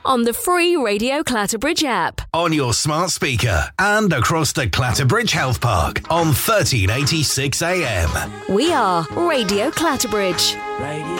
on the free Radio Clatterbridge app. On your smart speaker and across the Clatterbridge Health Park on 1386 AM. We are Radio Clatterbridge. Radio